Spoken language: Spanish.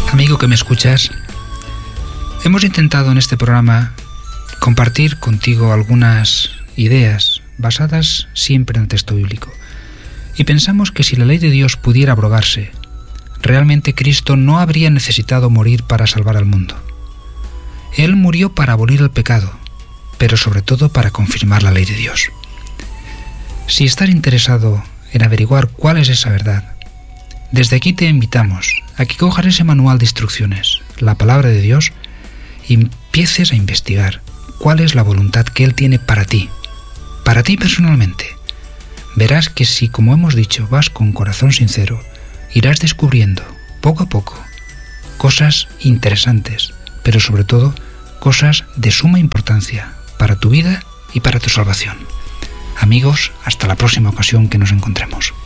Amigo que me escuchas, hemos intentado en este programa compartir contigo algunas ideas basadas siempre en el texto bíblico. Y pensamos que si la ley de Dios pudiera abrogarse, realmente Cristo no habría necesitado morir para salvar al mundo. Él murió para abolir el pecado, pero sobre todo para confirmar la ley de Dios. Si estás interesado en averiguar cuál es esa verdad, desde aquí te invitamos a que cojas ese manual de instrucciones, la palabra de Dios, y empieces a investigar cuál es la voluntad que Él tiene para ti personalmente. Verás que si, como hemos dicho, vas con corazón sincero, irás descubriendo poco a poco cosas interesantes, pero sobre todo cosas de suma importancia para tu vida y para tu salvación. Amigos, hasta la próxima ocasión que nos encontremos.